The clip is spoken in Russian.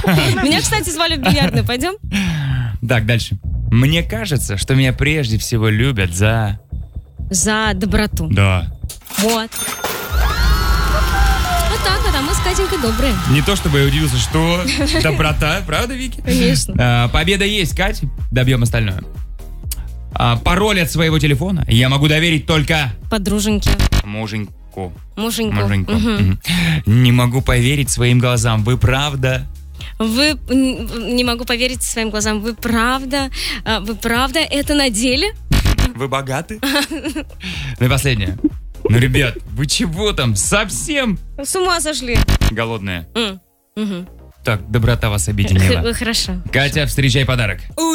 Меня, кстати, звали в бильярдную. Пойдем? Так, дальше. Мне кажется, что меня прежде всего любят за... За доброту. Да. Вот. Вот так вот, а мы с Катенькой добрые. Не то чтобы я удивился, что доброта, правда, Вики? Конечно. Победа есть, Кать. Добьем остальное. Пароль от своего телефона я могу доверить только... Подруженьки. Муженьку. Муженьку. Угу. Не могу поверить своим глазам. Вы правда? Не могу поверить своим глазам. Вы правда? Это на деле? Вы богаты? Ну и последнее. Ну, ребят, вы чего там? Совсем? С ума сошли. Голодные. Так, доброта вас объединила. Хорошо. Катя, встречай подарок.